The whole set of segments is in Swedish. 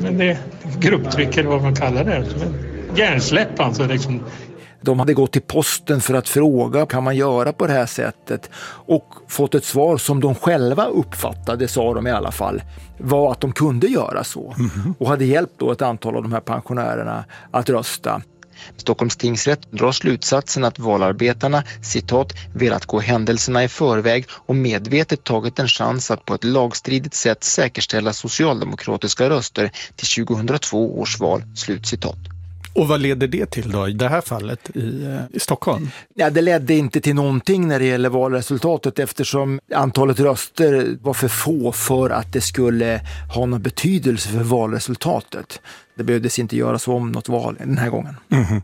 Men det är grupptryck eller vad man kallar det. Hjärnsläpp alltså liksom. De hade gått till posten för att fråga, kan man göra på det här sättet? Och fått ett svar som de själva uppfattade, sa de i alla fall, var att de kunde göra så. Och hade hjälpt då ett antal av de här pensionärerna att rösta. Stockholms tingsrätt drar slutsatsen att valarbetarna, citat, velat gå händelserna i förväg och medvetet tagit en chans att på ett lagstridigt sätt säkerställa socialdemokratiska röster till 2002 års val, slutcitat. Och vad leder det till då i det här fallet i Stockholm? Ja, det ledde inte till någonting när det gäller valresultatet eftersom antalet röster var för få för att det skulle ha någon betydelse för valresultatet. Det behövdes inte göras om något val den här gången. Mm-hmm.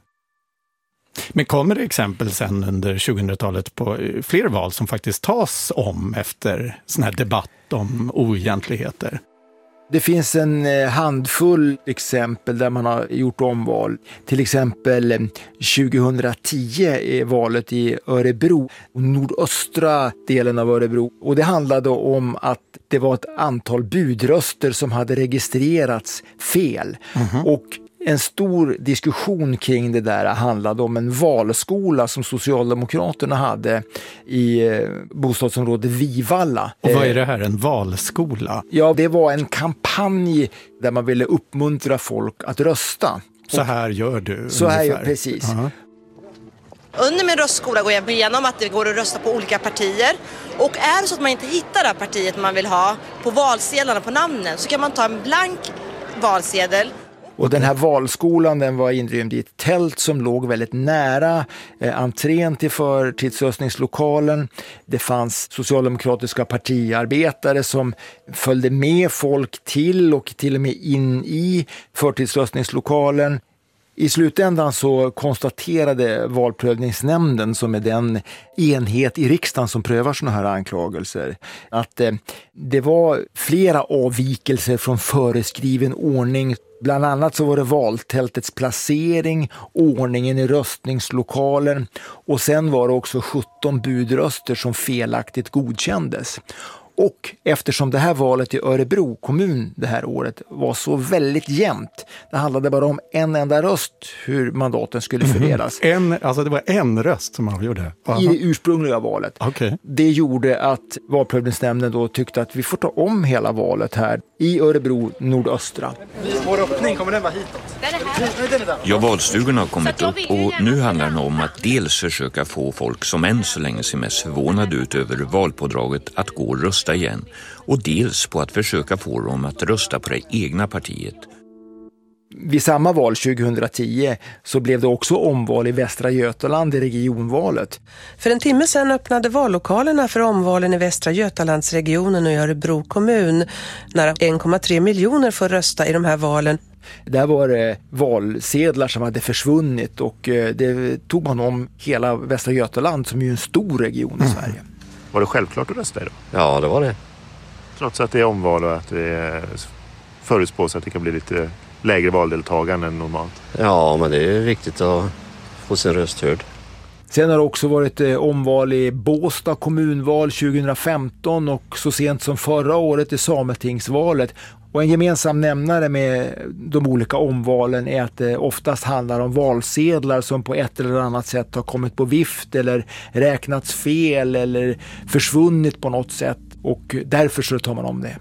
Men kommer det exempel sen under 2000-talet på fler val som faktiskt tas om efter sån här debatt om oegentligheter? Det finns en handfull exempel där man har gjort omval. Till exempel 2010 är valet i Örebro, nordöstra delen av Örebro. Och det handlade om att det var ett antal budröster som hade registrerats fel. Mm-hmm. Och en stor diskussion kring det där handlade om en valskola som Socialdemokraterna hade i bostadsområdet Vivalla. Och vad är det här, en valskola? Ja, det var en kampanj där man ville uppmuntra folk att rösta. Så här gör du ungefär. Så här gör precis. Uh-huh. Under min röstskola går jag igenom att det går att rösta på olika partier. Och är det så att man inte hittar det partiet man vill ha på valsedlarna på namnen så kan man ta en blank valsedel. Och den här valskolan, den var inrymd i ett tält som låg väldigt nära entrén till förtidsröstningslokalen. Det fanns socialdemokratiska partiarbetare som följde med folk till och till och med in i förtidsröstningslokalen. I slutändan så konstaterade valprövningsnämnden, som är den enhet i riksdagen som prövar såna här anklagelser, att det var flera avvikelser från föreskriven ordning. Bland annat så var det valtältets placering, ordningen i röstningslokalen och sen var det också 17 budröster som felaktigt godkändes. Och eftersom det här valet i Örebro kommun det här året var så väldigt jämnt, det handlade bara om en enda röst hur mandaten skulle fördelas. Alltså det var en röst som avgjorde? I det ursprungliga valet. Okay. Det gjorde att valprövningsnämnden då tyckte att vi får ta om hela valet här i Örebro nordöstra. Vår öppning, kommer den vara hitåt? Ja, valstugorna har kommit upp och nu handlar det om att dels försöka få folk som än så länge ser mest förvånade ut över valpådraget att gå och rösta igen och dels på att försöka få dem att rösta på det egna partiet. Vid samma val 2010 så blev det också omval i Västra Götaland i regionvalet. För en timme sedan öppnade vallokalerna för omvalen i Västra Götalandsregionen och i Örebro kommun. Nära 1,3 miljoner får rösta i de här valen. Där var det valsedlar som hade försvunnit och det tog man om hela Västra Götaland som är ju en stor region i Sverige. Var det självklart att rösta idag? Ja, det var det. Trots att det är omval och att det förutspås att det kan bli lite lägre valdeltagande än normalt. Ja, men det är viktigt att få sin röst hörd. Sen har det också varit omval i Båstad kommunval 2015 och så sent som förra året i Sametingsvalet. Och en gemensam nämnare med de olika omvalen är att det oftast handlar om valsedlar som på ett eller annat sätt har kommit på vift eller räknats fel eller försvunnit på något sätt och därför så tar man om det.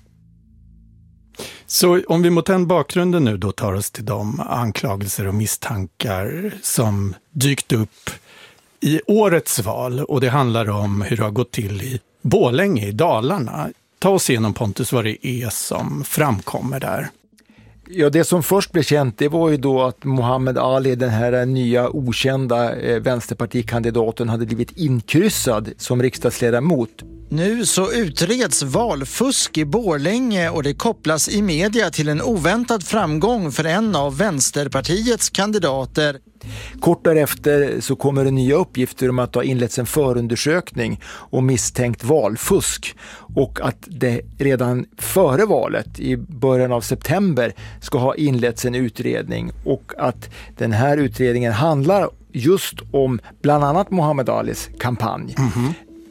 Så om vi mot den bakgrunden nu då tar oss till de anklagelser och misstankar som dykt upp i årets val och det handlar om hur det har gått till i Borlänge i Dalarna. Ta oss igenom, Pontus, vad det är som framkommer där. Ja, det som först blev känt det var ju då att Muhammad Ali, den här nya okända vänsterpartikandidaten, hade blivit inkryssad som riksdagsledamot. Nu så utreds valfusk i Borlänge och det kopplas i media till en oväntad framgång för en av Vänsterpartiets kandidater. Kort därefter så kommer det nya uppgifter om att det har inletts en förundersökning om misstänkt valfusk och att det redan före valet i början av september ska ha inletts en utredning och att den här utredningen handlar just om bland annat Muhammad Alis kampanj. Mm-hmm.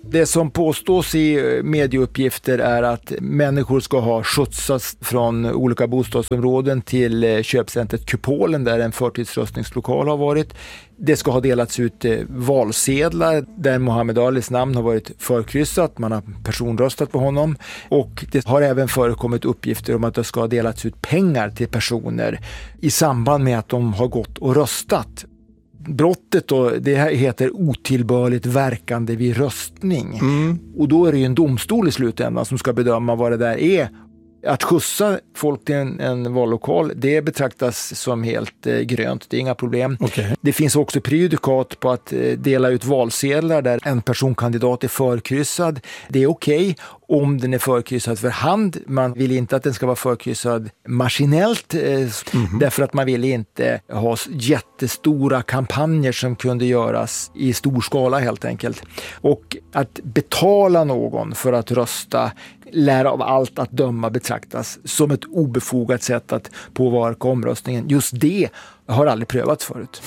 Det som påstås i medieuppgifter är att människor ska ha skjutsats från olika bostadsområden till köpcentret Kupolen där en förtidsröstningslokal har varit. Det ska ha delats ut valsedlar där Muhammed Alis namn har varit förkryssat. Man har personröstat på honom. Och det har även förekommit uppgifter om att det ska ha delats ut pengar till personer i samband med att de har gått och röstat. Brottet då, det heter otillbörligt verkande vid röstning. Och då är det ju en domstol i slutändan som ska bedöma vad det där är. Att skjutsa folk till en vallokal, det betraktas som helt grönt, det är inga problem. Okay. Det finns också prejudikat på att dela ut valsedlar där en personkandidat är förkryssad. Det är okej om den är förkryssad för hand. Man vill inte att den ska vara förkryssad maskinellt därför att man vill inte ha jättestora kampanjer som kunde göras i stor skala helt enkelt. Och att betala någon för att rösta lär av allt att döma betraktas som ett obefogat sätt att påverka omröstningen. Just det har aldrig prövats förut.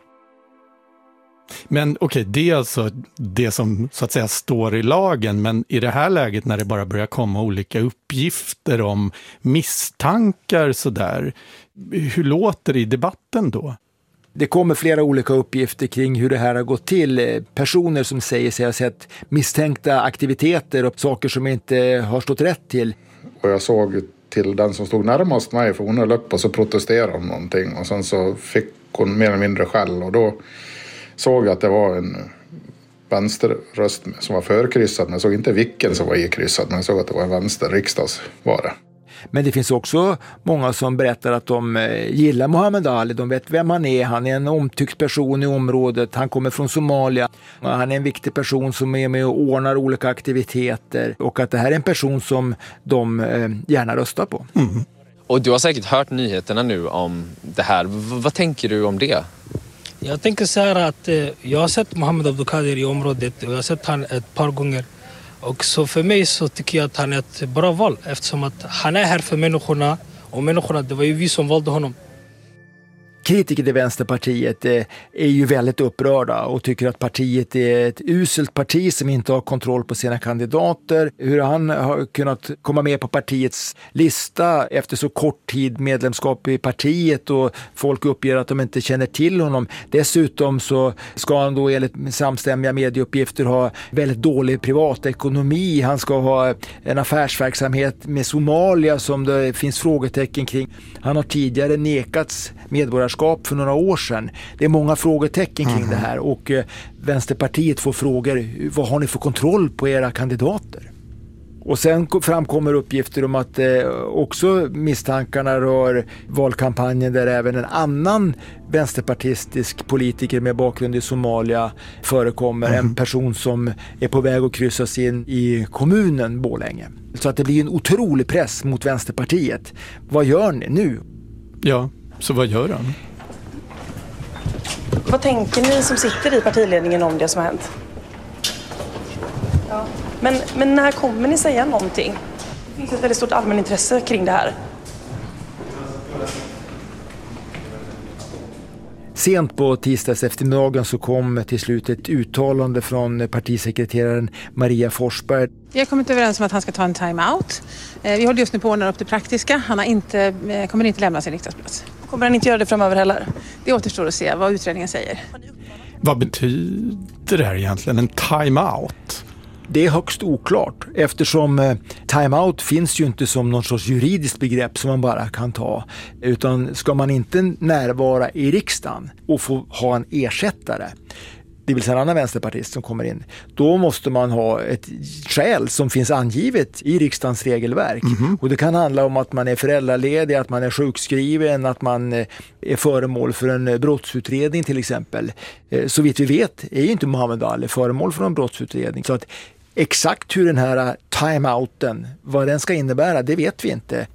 Men okej, det är alltså det som så att säga står i lagen, men i det här läget när det bara börjar komma olika uppgifter om misstankar sådär, hur låter det i debatten då? Det kommer flera olika uppgifter kring hur det här har gått till. Personer som säger sig ha sett misstänkta aktiviteter och saker som inte har stått rätt till. Och jag såg till den som stod närmast mig, för hon höll upp och så protesterade om någonting. Och sen så fick hon mer eller mindre skäll och då såg jag att det var en vänsterröst som var förkryssad. Men jag såg inte vilken som var ikryssad, men jag såg att det var en vänsterriksdagsvara. Men det finns också många som berättar att de gillar Muhammed Ali. De vet vem han är. Han är en omtyckt person i området. Han kommer från Somalia. Han är en viktig person som är med och ordnar olika aktiviteter. Och att det här är en person som de gärna röstar på. Och du har säkert hört nyheterna nu om det här. Vad tänker du om det? Jag tänker så här att jag har sett Muhammed Abdulkadir i området. Och jag har sett han ett par gånger. Och så för mig så tycker jag att han är ett bra val eftersom att han är här för människorna och människorna, det var ju vi som valde honom. Kritiker till Vänsterpartiet är ju väldigt upprörda och tycker att partiet är ett uselt parti som inte har kontroll på sina kandidater. Hur han har kunnat komma med på partiets lista efter så kort tid medlemskap i partiet och folk uppger att de inte känner till honom. Dessutom så ska han då enligt samstämmiga medieuppgifter ha väldigt dålig privatekonomi. Han ska ha en affärsverksamhet med Somalia som det finns frågetecken kring. Han har tidigare nekats medborgarskap för några år sedan. Det är många frågetecken kring det här och Vänsterpartiet får frågor, vad har ni för kontroll på era kandidater? Och sen framkommer uppgifter om att också misstankarna rör valkampanjen där även en annan vänsterpartistisk politiker med bakgrund i Somalia förekommer. En person som är på väg att kryssas in i kommunen Borlänge. Så att det blir en otrolig press mot Vänsterpartiet. Vad gör ni nu? Ja, så vad gör han? Vad tänker ni som sitter i partiledningen om det som har hänt? Ja. Men när kommer ni säga någonting? Det finns ett väldigt stort allmänintresse kring det här. Sent på tisdags eftermiddagen så kom till slut ett uttalande från partisekreteraren Maria Forsberg. Vi har kommit överens om att han ska ta en time-out. Vi håller just nu på att ordna upp det praktiska. Han kommer inte lämna sin riksdagsplats. Kommer han inte göra det framöver heller? Det återstår att se vad utredningen säger. Vad betyder det här egentligen? En time-out? Det är högst oklart eftersom time-out finns ju inte som någon sorts juridiskt begrepp som man bara kan ta. Utan ska man inte närvara i riksdagen och få ha en ersättare, det vill säga en annan vänsterpartist som kommer in, då måste man ha ett skäl som finns angivet i riksdagens regelverk. Och det kan handla om att man är föräldraledig, att man är sjukskriven, att man är föremål för en brottsutredning till exempel. Så vitt vi vet är ju inte Muhammed Ali föremål för en brottsutredning. Så att exakt hur den här time-outen, vad den ska innebära, det vet vi inte.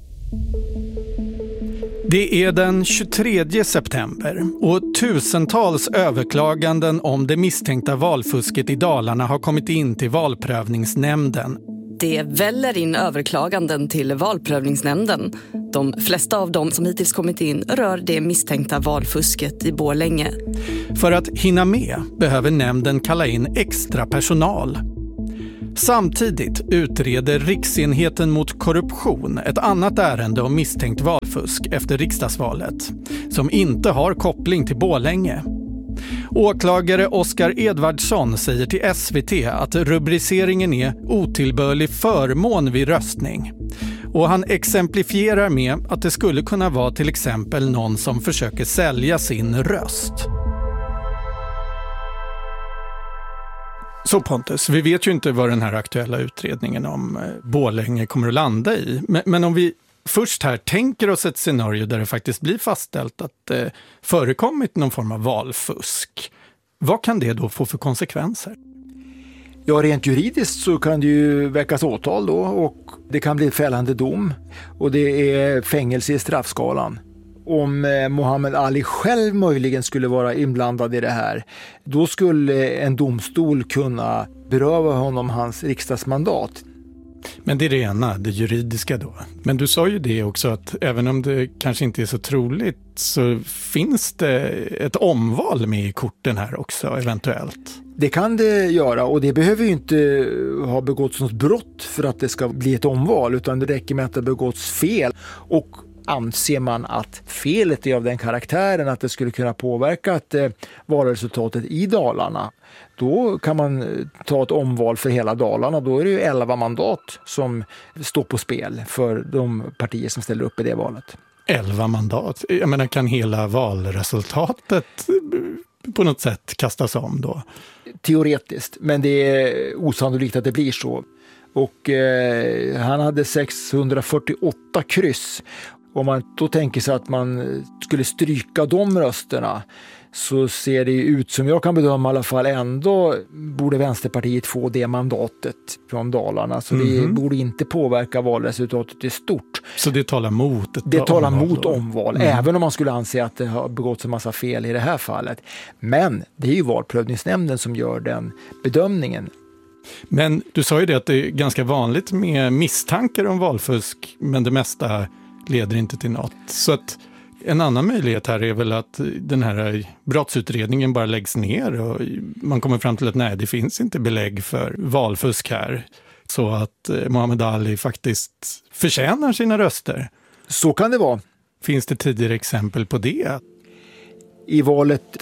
Det är den 23 september och tusentals överklaganden om det misstänkta valfusket i Dalarna har kommit in till valprövningsnämnden. Det väller in överklaganden till valprövningsnämnden. De flesta av dem som hittills kommit in rör det misstänkta valfusket i Borlänge. För att hinna med behöver nämnden kalla in extra personal. Samtidigt utreder Riksenheten mot korruption ett annat ärende om misstänkt valfusk efter riksdagsvalet som inte har koppling till Borlänge. Åklagare Oskar Edvardsson säger till SVT att rubriceringen är otillbörlig förmån vid röstning. Och han exemplifierar med att det skulle kunna vara till exempel någon som försöker sälja sin röst. Så Pontus, vi vet ju inte vad den här aktuella utredningen om Borlänge kommer att landa i. Men om vi först här tänker oss ett scenario där det faktiskt blir fastställt att det förekommit någon form av valfusk. Vad kan det då få för konsekvenser? Ja, rent juridiskt så kan det ju väckas åtal då och det kan bli fällande dom och det är fängelse i straffskalan. Om Muhammad Ali själv möjligen skulle vara inblandad i det här, då skulle en domstol kunna beröva honom hans riksdagsmandat. Men det är det ena, det juridiska då. Men du sa ju det också att även om det kanske inte är så troligt så finns det ett omval med i korten här också eventuellt. Det kan det göra och det behöver ju inte ha begåtts något brott för att det ska bli ett omval utan det räcker med att det har begåtts fel och anser man att felet är av den karaktären att det skulle kunna påverka valresultatet i Dalarna, då kan man ta ett omval för hela Dalarna. Då är det ju 11 mandat som står på spel för de partier som ställer upp i det valet. 11 mandat? Jag menar, kan hela valresultatet på något sätt kastas om då? Teoretiskt, men det är osannolikt att det blir så. Och han hade 648 kryss. Om man då tänker sig att man skulle stryka de rösterna så ser det ut som jag kan bedöma i alla fall ändå borde Vänsterpartiet få det mandatet från Dalarna. Så det borde inte påverka valresultatet i stort. Så det talar mot ett omval? Det talar mot omval, även om man skulle anse att det har begåtts en massa fel i det här fallet. Men det är ju valprövningsnämnden som gör den bedömningen. Men du sa ju det att det är ganska vanligt med misstankar om valfusk, men det mesta leder inte till något. Så att en annan möjlighet här är väl att den här brottsutredningen bara läggs ner och man kommer fram till att nej, det finns inte belägg för valfusk här. Så att Muhammad Ali faktiskt förtjänar sina röster. Så kan det vara. Finns det tidigare exempel på det? I valet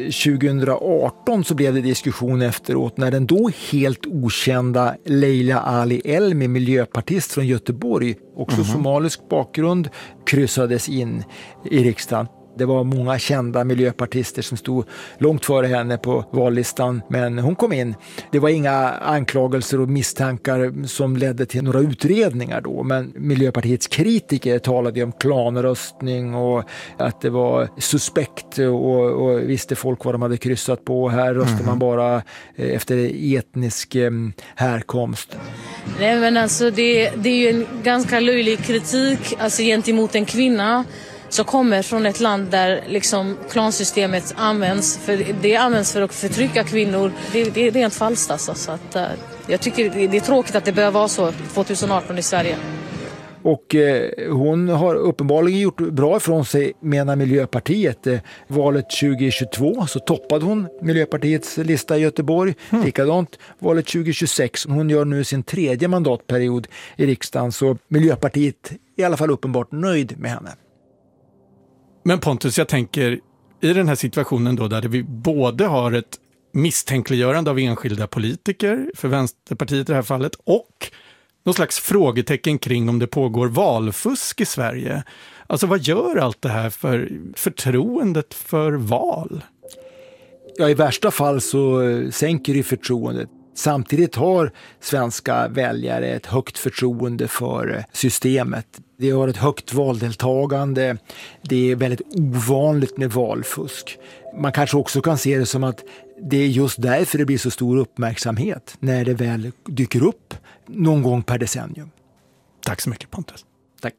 2018 så blev det diskussion efteråt när den då helt okända Leila Ali Elmi, miljöpartist från Göteborg, också somalisk bakgrund, kryssades in i riksdagen. Det var många kända miljöpartister som stod långt före henne på vallistan, men hon kom in. Det var inga anklagelser och misstankar som ledde till några utredningar då, men Miljöpartiets kritiker talade om klanröstning och att det var suspekt och visste folk vad de hade kryssat på. Här röstar man bara efter etnisk härkomst. Nej, men alltså det är ju en ganska löjlig kritik alltså gentemot en kvinna som kommer från ett land där liksom klansystemet används. För det används för att förtrycka kvinnor. Det är rent falskt alltså. Så att, jag tycker det är tråkigt att det börjar vara så 2018 i Sverige. Och hon har uppenbarligen gjort bra ifrån sig, menar Miljöpartiet. Valet 2022 så toppade hon Miljöpartiets lista i Göteborg. Likadant valet 2026. Hon gör nu sin 3:e mandatperiod i riksdagen, så Miljöpartiet är i alla fall uppenbart nöjd med henne. Men Pontus, jag tänker i den här situationen då där vi både har ett misstänkliggörande av enskilda politiker, för Vänsterpartiet i det här fallet, och någon slags frågetecken kring om det pågår valfusk i Sverige. Alltså vad gör allt det här för förtroendet för val? Ja, i värsta fall så sänker det förtroendet. Samtidigt har svenska väljare ett högt förtroende för systemet. Det har ett högt valdeltagande. Det är väldigt ovanligt med valfusk. Man kanske också kan se det som att det är just därför det blir så stor uppmärksamhet när det väl dyker upp någon gång per decennium. Tack så mycket, Pontus. Tack.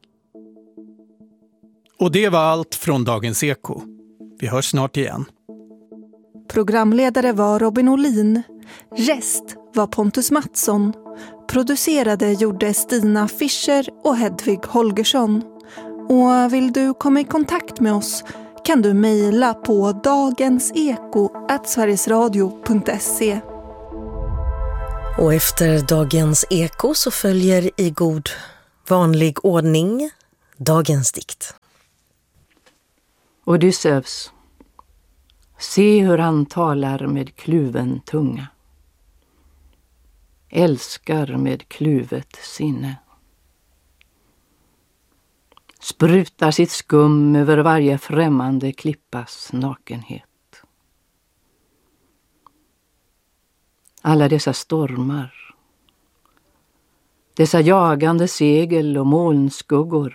Och det var allt från Dagens Eko. Vi hörs snart igen. Programledare var Robin Olin. Gäst var Pontus Mattsson. Producerade gjorde Stina Fischer och Hedvig Holgersson. Och vill du komma i kontakt med oss kan du mejla på dagenseko@sverigesradio.se. Och efter dagens eko så följer i god vanlig ordning dagens dikt. Odysseus, se hur han talar med kluven tunga. Älskar med kluvet sinne. Sprutar sitt skum över varje främmande klippas nakenhet. Alla dessa stormar, dessa jagande segel och molnskuggor,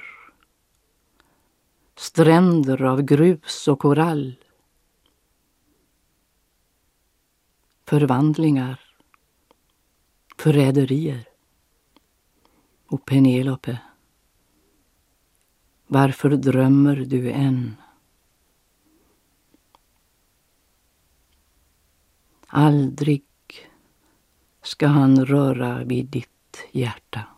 stränder av grus och korall, förvandlingar, förräderier och Penelope. Varför drömmer du än? Aldrig ska han röra vid ditt hjärta.